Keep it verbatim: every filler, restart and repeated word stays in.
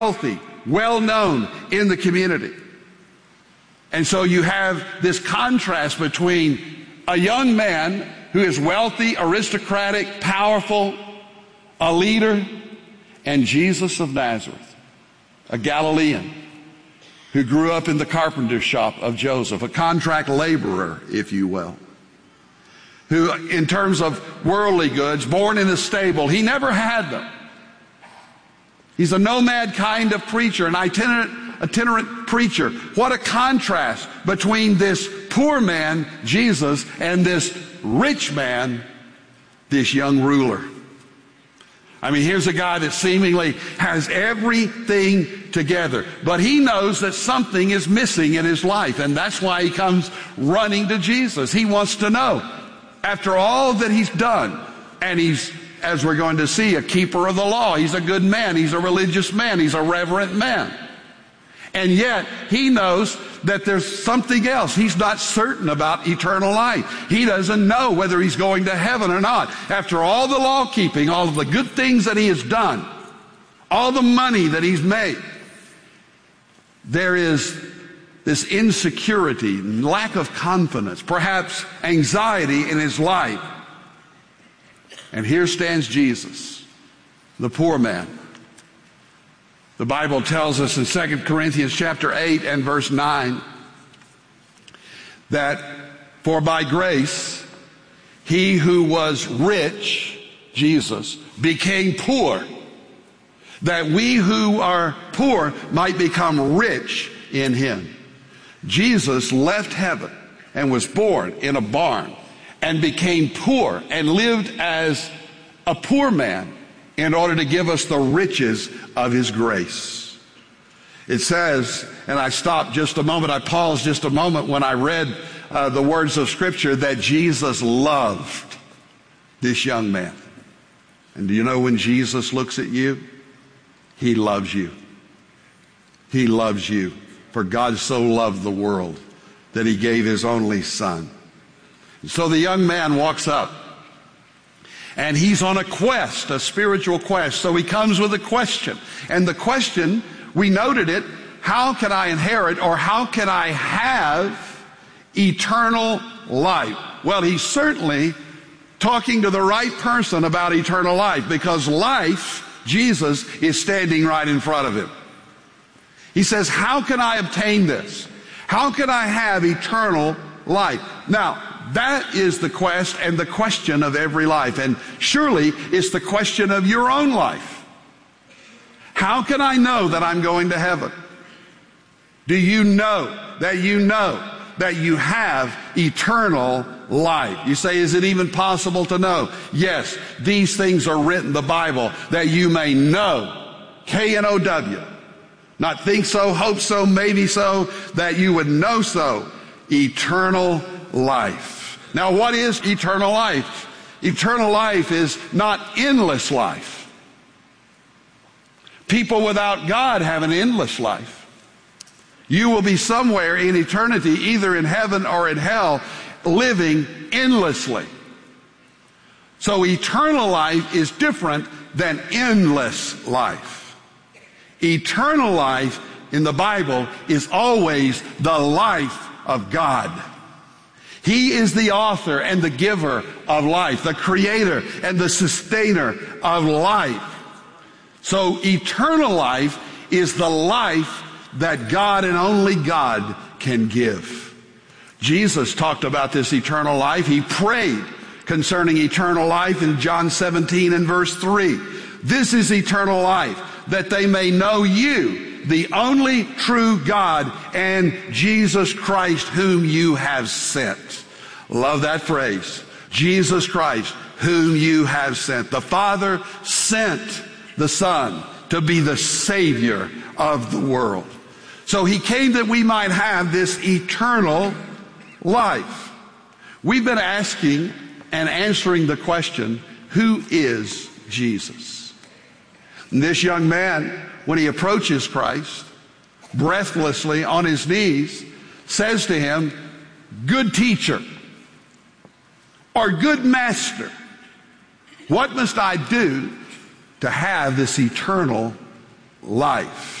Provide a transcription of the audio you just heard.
wealthy, well-known in the community. And so you have this contrast between a young man who is wealthy, aristocratic, powerful, a leader, and Jesus of Nazareth, a Galilean who grew up in the carpenter shop of Joseph, a contract laborer, if you will, who in terms of worldly goods, born in a stable, he never had them. He's a nomad kind of preacher, an itinerant, itinerant preacher. What a contrast between this poor man, Jesus, and this rich man, this young ruler. I mean, here's a guy that seemingly has everything together, but he knows that something is missing in his life, and that's why he comes running to Jesus. He wants to know, after all that he's done, and he's, as we're going to see, a keeper of the law. He's a good man. He's a religious man. He's a reverent man. And yet, he knows that there's something else. He's not certain about eternal life. He doesn't know whether he's going to heaven or not. After all the law keeping, all of the good things that he has done, all the money that he's made, there is this insecurity, lack of confidence, perhaps anxiety in his life. And here stands Jesus, the poor man. The Bible tells us in Second Corinthians chapter eight and verse nine that for by grace he who was rich, Jesus, became poor, that we who are poor might become rich in him. Jesus left heaven and was born in a barn and became poor and lived as a poor man in order to give us the riches of his grace. It says, and I stopped just a moment, I paused just a moment when I read uh, the words of Scripture, that Jesus loved this young man. And do you know when Jesus looks at you? He loves you. He loves you. For God so loved the world that he gave his only son. So the young man walks up, and he's on a quest, a spiritual quest. So he comes with a question. And the question, we noted it, how can I inherit, or how can I have eternal life? Well, he's certainly talking to the right person about eternal life, because life, Jesus, is standing right in front of him. He says, how can I obtain this? How can I have eternal life? Now, that is the quest and the question of every life. And surely it's the question of your own life. How can I know that I'm going to heaven? Do you know that you know that you have eternal life? You say, is it even possible to know? Yes, these things are written, the Bible, that you may know. K N O W. Not think so, hope so, maybe so, that you would know so. Eternal life. Now, what is eternal life? Eternal life is not endless life. People without God have an endless life. You will be somewhere in eternity, either in heaven or in hell, living endlessly. So eternal life is different than endless life. Eternal life in the Bible is always the life of God. He is the author and the giver of life, the creator and the sustainer of life. So eternal life is the life that God and only God can give. Jesus talked about this eternal life. He prayed concerning eternal life in John seventeen and verse three. This is eternal life, that they may know you, the only true God, and Jesus Christ whom you have sent. Love that phrase. Jesus Christ whom you have sent. The Father sent the Son to be the Savior of the world. So he came that we might have this eternal life. We've been asking and answering the question, who is Jesus? And this young man, when he approaches Christ, breathlessly on his knees, says to him, good teacher, or good master, what must I do to have this eternal life.